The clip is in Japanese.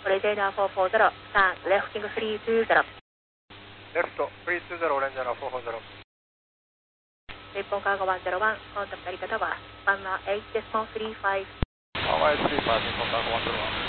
オレンジャー440、ターン、レフティング320。 レフト、320、オレンジャー440。 日本カーゴ101、コンタクトありがとうは、118.35。 ハワイ35、日本カーゴ101。